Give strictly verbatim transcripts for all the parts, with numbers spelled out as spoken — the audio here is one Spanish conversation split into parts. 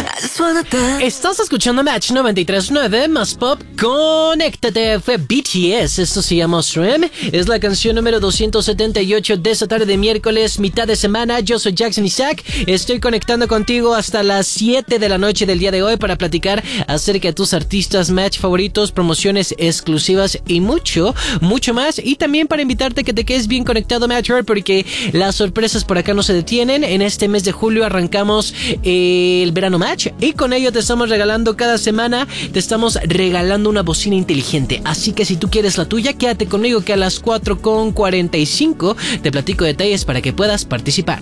Estás escuchando Match noventa y tres punto nueve más pop. Conéctate, fue B T S. Esto se llama Stream. Es la canción número doscientos setenta y ocho de esta tarde de miércoles, mitad de semana. Yo soy Jackson Isaac. Estoy conectando contigo hasta las siete de la noche del día de hoy para platicar acerca de tus artistas Match favoritos, promociones exclusivas y mucho, mucho más. Y también para invitarte a que te quedes bien conectado a Match World, porque las sorpresas por acá no se detienen. En este mes de julio arrancamos eh, el verano Match y con ello te estamos regalando cada semana, te estamos regalando una bocina inteligente. Así que si tú quieres la tuya, quédate conmigo que a las cuatro con cuarenta y cinco te platico detalles para que puedas participar.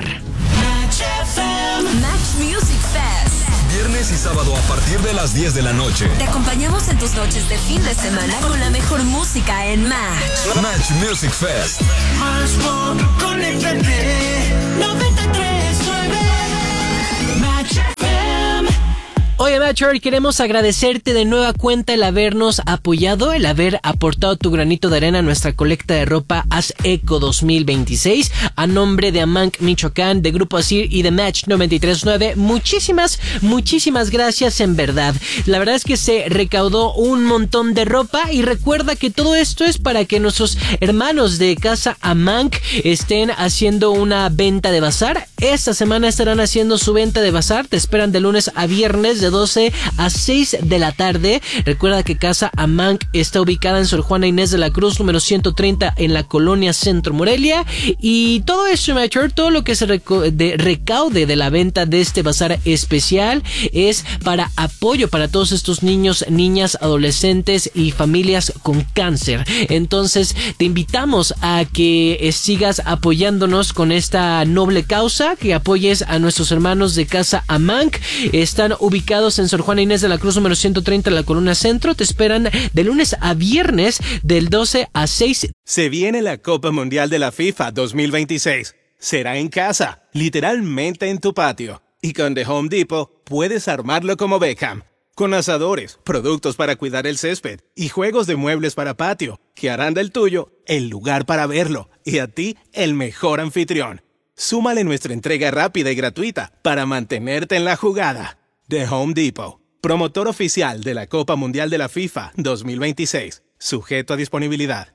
Match Music Fest. Viernes y sábado a partir de las diez de la noche. Te acompañamos en tus noches de fin de semana con la mejor música en Match. Match Music Fest. Más pop, conéctate. noventa y tres punto nueve Match F M. Oye, Matcher, queremos agradecerte de nueva cuenta el habernos apoyado, el haber aportado tu granito de arena a nuestra colecta de ropa Haz Eco dos mil veintiséis. A nombre de Amanc Michoacán, de Grupo Asir y de Match noventa y tres punto nueve, muchísimas, muchísimas gracias en verdad. La verdad es que se recaudó un montón de ropa y recuerda que todo esto es para que nuestros hermanos de Casa Amanc estén haciendo una venta de bazar. Esta semana estarán haciendo su venta de bazar. Te esperan de lunes a viernes de doce a seis de la tarde. Recuerda que Casa Amanc está ubicada en Sor Juana Inés de la Cruz, número ciento treinta, en la colonia Centro Morelia. Y todo eso, Matcher, todo lo que se reco- de recaude de la venta de este bazar especial es para apoyo para todos estos niños, niñas, adolescentes y familias con cáncer. Entonces te invitamos a que eh, sigas apoyándonos con esta noble causa, que apoyes a nuestros hermanos de Casa Amanc. Están ubicados en Sor Juana Inés de la Cruz, número ciento treinta, en la Colonia Centro. Te esperan de lunes a viernes del doce a seis. Se viene la Copa Mundial de la FIFA dos mil veintiséis. Será en casa, literalmente en tu patio. Y con The Home Depot puedes armarlo como Beckham. Con asadores, productos para cuidar el césped y juegos de muebles para patio, que harán del tuyo el lugar para verlo y a ti el mejor anfitrión. Súmale nuestra entrega rápida y gratuita para mantenerte en la jugada. The Home Depot, promotor oficial de la Copa Mundial de la FIFA dos mil veintiséis, sujeto a disponibilidad.